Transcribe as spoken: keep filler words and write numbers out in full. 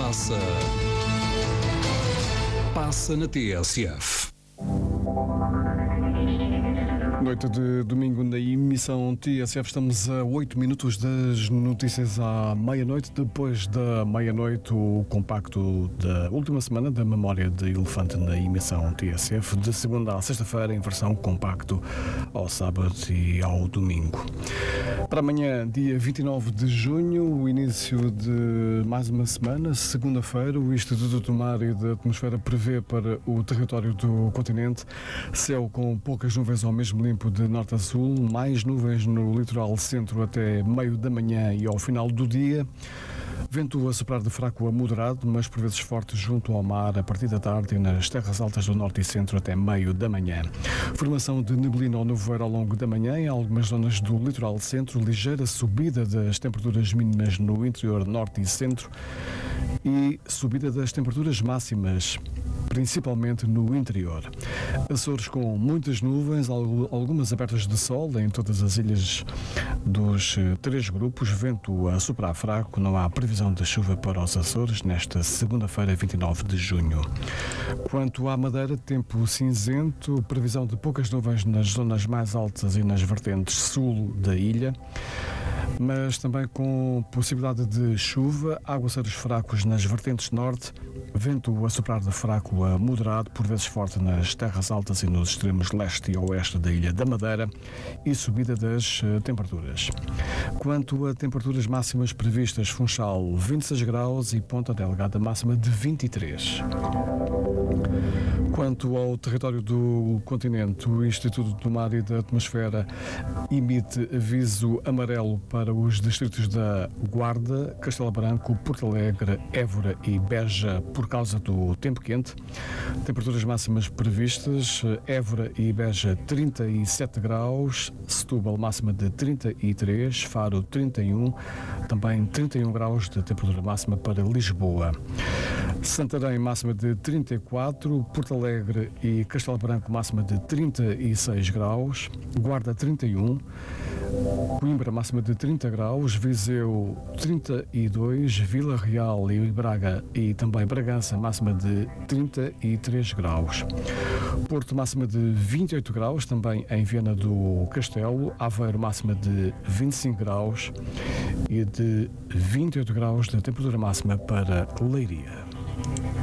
passa. Passa na T S F. Noite de domingo na emissão T S F, estamos a oito minutos das notícias à meia-noite. Depois da meia-noite, o compacto da última semana da memória de elefante na emissão T S F, de segunda à sexta-feira, em versão compacto, ao sábado e ao domingo. Para amanhã, dia vinte e nove de junho, o início de mais uma semana, segunda-feira, o Instituto do Mar e da Atmosfera prevê para o território do continente céu com poucas nuvens ao mesmo limpo de norte a sul, mais nuvens no litoral centro até meio da manhã e ao final do dia. Vento a soprar de fraco a moderado, mas por vezes forte junto ao mar a partir da tarde e nas terras altas do norte e centro até meio da manhã. Formação de neblina ou nevoeiro ao longo da manhã em algumas zonas do litoral centro, ligeira subida das temperaturas mínimas no interior norte e centro e subida das temperaturas máximas, principalmente no interior. Açores com muitas nuvens, algumas abertas de sol em todas as ilhas dos três grupos, vento a soprar fraco, não há previsão de chuva para os Açores nesta segunda-feira, vinte e nove de junho. Quanto à Madeira, tempo cinzento, previsão de poucas nuvens nas zonas mais altas e nas vertentes sul da ilha, mas também com possibilidade de chuva, aguaceiros fracos nas vertentes norte, vento a soprar de fraco a moderado, por vezes forte nas terras altas e nos extremos leste e oeste da ilha da Madeira, e subida das uh, temperaturas. Quanto a temperaturas máximas previstas, Funchal vinte e seis graus e Ponta Delgada máxima de vinte e três. Quanto ao território do continente, o Instituto do Mar e da Atmosfera emite aviso amarelo para os distritos da Guarda, Castelo Branco, Porto Alegre, Évora e Beja por causa do tempo quente. Temperaturas máximas previstas: Évora e Beja trinta e sete graus, Setúbal máxima de trinta e três, Faro trinta e um, também trinta e um graus de temperatura máxima para Lisboa. Santarém máxima de trinta e quatro, Porto Alegre e Castelo Branco máxima de trinta e seis graus, Guarda trinta e um, Coimbra máxima de trinta graus, Viseu trinta e dois, Vila Real e Braga e também Bragança máxima de trinta e três graus. Porto máxima de vinte e oito graus, também em Viana do Castelo, Aveiro máxima de vinte e cinco graus e de vinte e oito graus de temperatura máxima para Leiria.